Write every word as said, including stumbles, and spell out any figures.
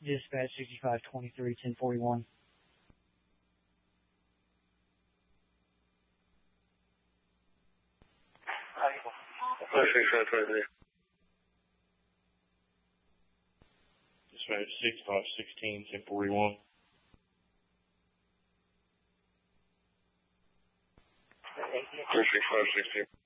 Dispatch sixty-five twenty-three ten forty-one. sixty-five twenty-three. Dispatch sixty-five sixteen ten forty-one. sixty-five sixteen.